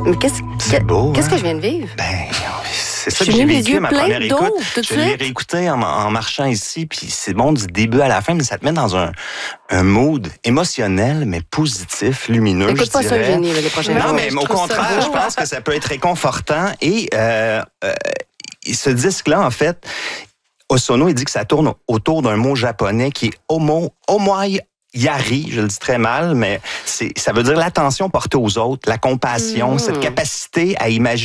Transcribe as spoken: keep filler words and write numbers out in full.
Mais qu'est-ce, C'est que, beau, qu'est-ce hein? que je viens de vivre? Ben, c'est ça Je que suis j'ai les vécu yeux à ma pleins première d'eau, écoute. tout de Je l'ai suite. réécouté en, en marchant ici, puis c'est bon du début à la fin, mais ça te met dans un, un mood émotionnel, mais positif, lumineux, Écoute je pas ça, dirais. Eugénie, là, les prochaines Non, fois. mais je au trouve ça contraire, beau. je pense que ça peut être réconfortant. Et euh, euh, ce disque-là, en fait, Hosono, il dit que ça tourne autour d'un mot japonais qui est homo, omoi yari, je le dis très mal, mais c'est, ça veut dire l'attention portée aux autres, la compassion, Mm. cette capacité à imaginer